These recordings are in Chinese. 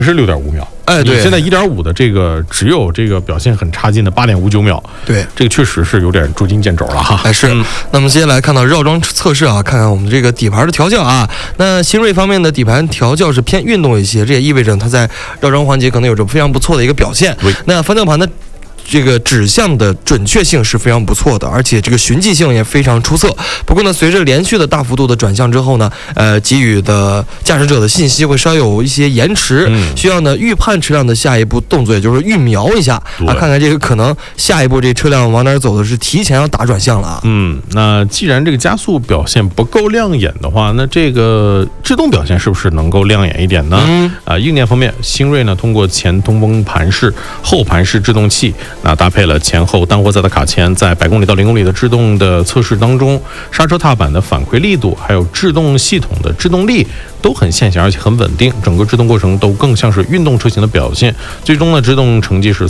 是6.5秒。 哎，对， 现在1.5的这个只有这个表现很差劲的8.59秒。 对， 这个确实是有点捉襟见肘了哈。 哎，是。那么接下来看到绕桩测试啊，看看我们这个底盘的调教啊。那新锐方面的底盘调教是偏运动一些，这也意味着它在绕桩环节可能有着非常不错的一个表现。那方向盘的这个指向的准确性是非常不错的，而且这个循迹性也非常出色。不过呢，随着连续的大幅度的转向之后呢，给予的驾驶者的信息会稍有一些延迟，需要呢预判车辆的下一步动作，也就是预瞄一下啊，看看这个可能下一步这车辆往哪走的是提前要打转向了啊。 那既然这个加速表现不够亮眼的话，那这个制动表现是不是能够亮眼一点呢？硬件方面，新锐呢通过前通风盘式、后盘式制动器。那搭配了前后单活塞的卡钳，在100公里到0公里的制动的测试当中，刹车踏板的反馈力度，还有制动系统的制动力都很线性，而且很稳定，整个制动过程都更像是运动车型的表现。最终呢，制动成绩是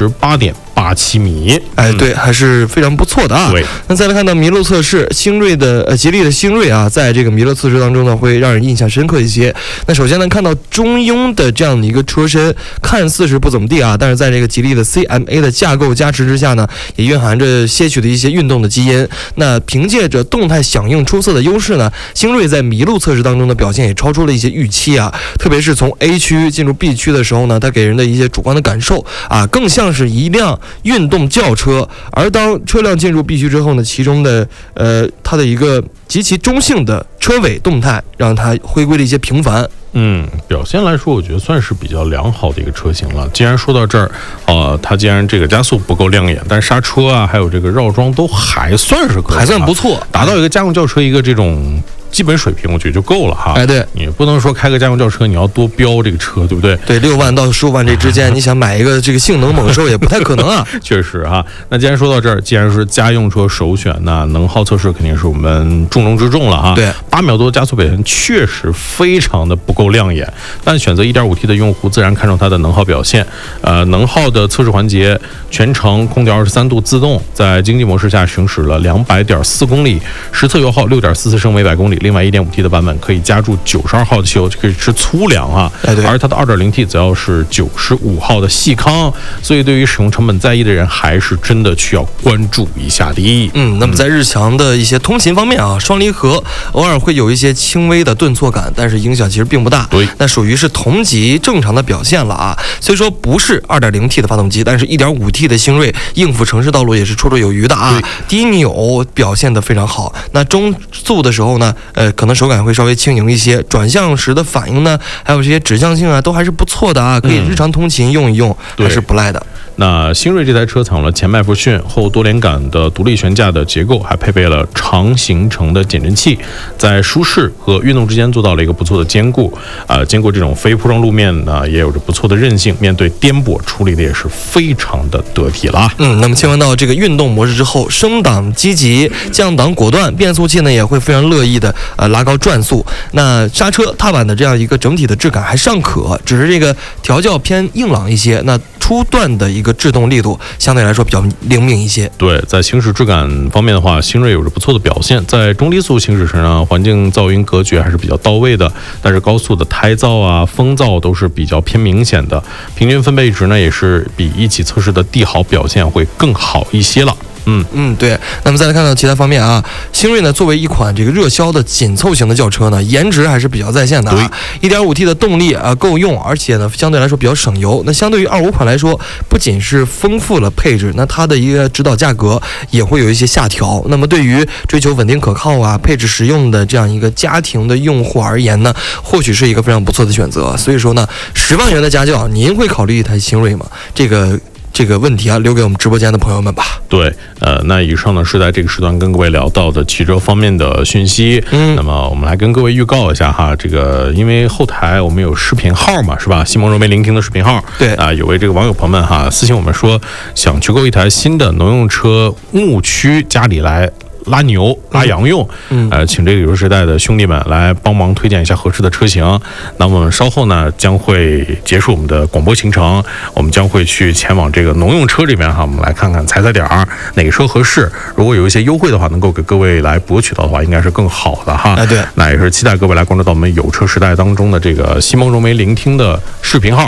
38.87米。 哎，对，还是非常不错的啊。 对， 那再来看到麋鹿测试，吉利的星锐啊，在这个麋鹿测试当中呢，会让人印象深刻一些。那首先呢，看到中庸的这样的一个车身，看似是不怎么地啊，但是在这个吉利的 CMA 的架构加持之下呢，也蕴含着些许的一些运动的基因。那凭借着动态响应出色的优势呢，星锐在麋鹿测试当中的表现也超出了一些预期啊，特别是从 A 区进入 B 区的时候呢，它给人的一些主观的感受啊，更像是一辆运动轿车。而当车辆进入 B 区之后呢，其中的它的一个极其中性的车尾动态，让它回归了一些平凡。 表现来说，我觉得算是比较良好的一个车型了。既然说到这儿，它既然这个加速不够亮眼，但是刹车啊，还有这个绕桩都还算是可以， 还算不错， 达到一个家用轿车一个这种基本水平，我觉得就够了哈。 哎，对， 你不能说开个家用轿车，你要多标这个车，对不对？ 对，6万到15万这之间，你想买一个这个性能猛兽也不太可能啊。 确实哈。那既然说到这儿，既然是家用车首选，那能耗测试肯定是我们重中之重了哈。 对 ，8秒多的加速表现确实非常的不够亮眼，但选择 1.5T 的用户自然看重它的能耗表现。能耗的测试环节，全程空调23度自动，在经济模式下行驶了200.4公里，实测油耗6.44升每100公里。另外 1.5T 的版本可以加注92号的汽油，就可以吃粗粮啊。而它的 2.0T 则要是95号的细糠，所以对于使用成本在意的人，还是真的需要关注一下的。 那么在日常的一些通勤方面啊，双离合偶尔会有一些轻微的顿挫感，但是影响其实并不大。 对， 那属于是同级正常的表现了啊。虽说不是 2.0T 的发动机，但是 1.5T 的星锐应付城市道路也是绰绰有余的啊。低扭表现得非常好，那中速的时候呢，可能手感会稍微轻盈一些，转向时的反应呢，还有这些指向性啊，都还是不错的啊，可以日常通勤用一用，还是不赖的。 那星锐这台车采用了前麦弗逊后多连杆的独立悬架的结构，还配备了长行程的减震器，在舒适和运动之间做到了一个不错的兼顾。兼顾这种非铺装路面呢，也有着不错的韧性，面对颠簸处理的也是非常的得体了。 那么切换到这个运动模式之后，升档积极，降档果断，变速器呢也会非常乐意的拉高转速。那刹车踏板的这样一个整体的质感还尚可，只是这个调教偏硬朗一些。那初段的一个制动力度相对来说比较灵敏一些。 对，在行驶质感方面的话，星锐有着不错的表现。在中低速行驶时呢，环境噪音隔绝还是比较到位的，但是高速的胎噪啊、风噪都是比较偏明显的。平均分贝值呢，也是比一起测试的帝豪表现会更好一些了。 对。那么再来看到其他方面啊，星锐呢作为一款这个热销的紧凑型的轿车呢，颜值还是比较在线的啊。1.5T 的动力啊够用，而且呢相对来说比较省油。那相对于25款来说，不仅是丰富了配置，那它的一个指导价格也会有一些下调。那么对于追求稳定可靠啊、配置实用的这样一个家庭的用户而言呢，或许是一个非常不错的选择。所以说呢，10万元的家轿，您会考虑一台星锐吗？这个问题啊，留给我们直播间的朋友们吧。 对，那以上呢是在这个时段跟各位聊到的汽车方面的讯息。那么我们来跟各位预告一下哈，这个因为后台我们有视频号嘛，是吧？西蒙柔梅聆听的视频号。 对有位这个网友朋友们哈私信我们说，想去购一台新的农用车牧区，家里来拉牛拉羊用，请这个旅游时代的兄弟们来帮忙推荐一下合适的车型。那我们稍后呢将会结束我们的广播行程，我们将会去前往这个农用车这边哈，我们来看看踩点儿哪个车合适。如果有一些优惠的话，能够给各位来博取到的话，应该是更好的哈。 对， 那也是期待各位来关注到我们有车时代当中的这个西蒙柔梅聆听的视频号。